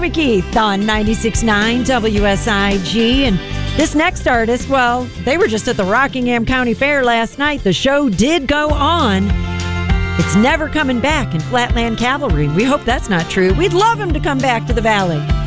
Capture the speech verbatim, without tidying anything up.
McKeith on ninety-six point nine W S I G. And this next artist, well, they were just at the Rockingham County Fair last night. The show did go on. It's never coming back in Flatland Cavalry. We hope that's not true. We'd love him to come back to the Valley.